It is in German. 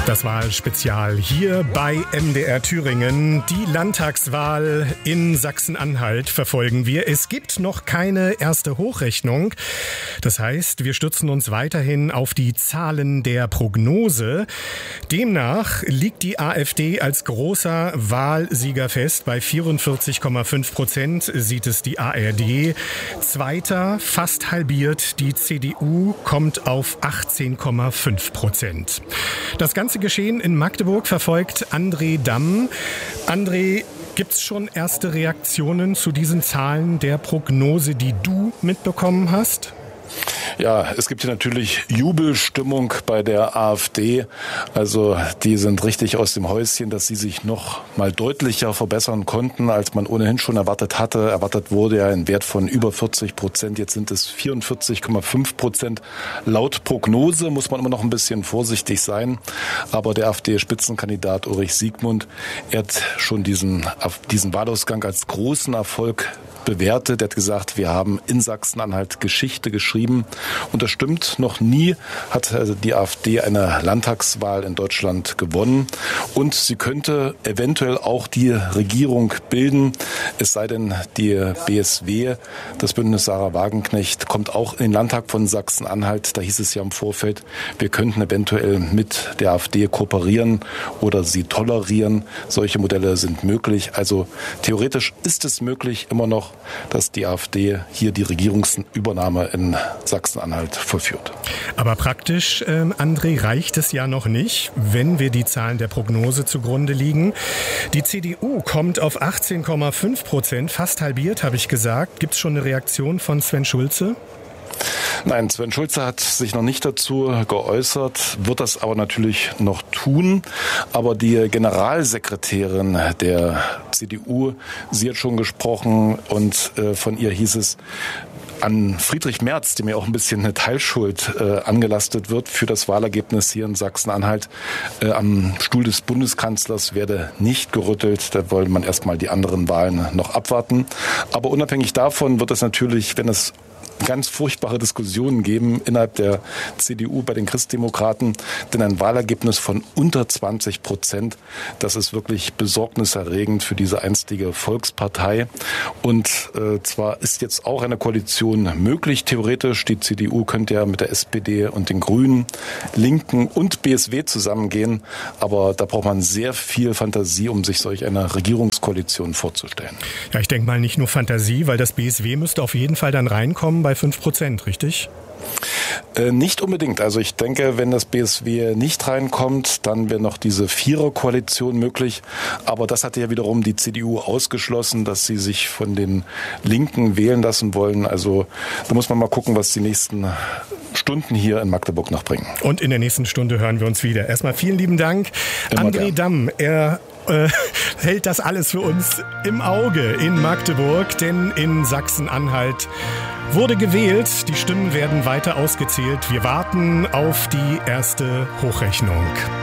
Das Wahlspezial hier bei MDR Thüringen. Die Landtagswahl in Sachsen-Anhalt verfolgen wir. Es gibt noch keine erste Hochrechnung. Das heißt, wir stützen uns weiterhin auf die Zahlen der Prognose. Demnach liegt die AfD als großer Wahlsieger fest. Bei 44,5% sieht es die ARD. Zweiter, fast halbiert. Die CDU kommt auf 18,5%. Das ganze Geschehen in Magdeburg verfolgt André Damm. André, gibt es schon erste Reaktionen zu diesen Zahlen der Prognose, die du mitbekommen hast? Ja, es gibt hier natürlich Jubelstimmung bei der AfD. Also die sind richtig aus dem Häuschen, dass sie sich noch mal deutlicher verbessern konnten, als man ohnehin schon erwartet hatte. Erwartet wurde ja ein Wert von über 40%. Jetzt sind es 44,5%. Laut Prognose muss man immer noch ein bisschen vorsichtig sein. Aber der AfD-Spitzenkandidat Ulrich Siegmund, er hat schon diesen Wahlausgang als großen Erfolg bewertet. Er hat gesagt, wir haben in Sachsen-Anhalt Geschichte geschrieben. Und das stimmt, noch nie hat die AfD eine Landtagswahl in Deutschland gewonnen. Und sie könnte eventuell auch die Regierung bilden. Es sei denn, die BSW, das Bündnis Sarah Wagenknecht, kommt auch in den Landtag von Sachsen-Anhalt. Da hieß es ja im Vorfeld, wir könnten eventuell mit der AfD kooperieren oder sie tolerieren. Solche Modelle sind möglich. Also theoretisch ist es möglich immer noch, dass die AfD hier die Regierungsübernahme in Sachsen-Anhalt vollführt. Aber praktisch, André, reicht es ja noch nicht, wenn wir die Zahlen der Prognose zugrunde liegen. Die CDU kommt auf 18,5%, fast halbiert, habe ich gesagt. Gibt es schon eine Reaktion von Sven Schulze? Nein, Sven Schulze hat sich noch nicht dazu geäußert, wird das aber natürlich noch tun. Aber die Generalsekretärin der CDU, sie hat schon gesprochen und von ihr hieß es, an Friedrich Merz, dem ja auch ein bisschen eine Teilschuld angelastet wird für das Wahlergebnis hier in Sachsen-Anhalt, am Stuhl des Bundeskanzlers werde nicht gerüttelt. Da wollte man erstmal die anderen Wahlen noch abwarten. Aber unabhängig davon wird es natürlich, wenn es ganz furchtbare Diskussionen geben innerhalb der CDU bei den Christdemokraten, denn ein Wahlergebnis von unter 20%, das ist wirklich besorgniserregend für diese einstige Volkspartei. Und zwar ist jetzt auch eine Koalition möglich, theoretisch. Die CDU könnte ja mit der SPD und den Grünen, Linken und BSW zusammengehen, aber da braucht man sehr viel Fantasie, um sich solch eine Regierungskoalition vorzustellen. Ja, ich denke mal nicht nur Fantasie, weil das BSW müsste auf jeden Fall dann reinkommen bei 5%, richtig? Nicht unbedingt. Also ich denke, wenn das BSW nicht reinkommt, dann wäre noch diese Viererkoalition möglich. Aber das hatte ja wiederum die CDU ausgeschlossen, dass sie sich von den Linken wählen lassen wollen. Also da muss man mal gucken, was die nächsten Stunden hier in Magdeburg noch bringen. Und in der nächsten Stunde hören wir uns wieder. Erstmal vielen lieben Dank. André Damm, er hält das alles für uns im Auge in Magdeburg, denn in Sachsen-Anhalt wurde gewählt. Die Stimmen werden weiter ausgezählt. Wir warten auf die erste Hochrechnung.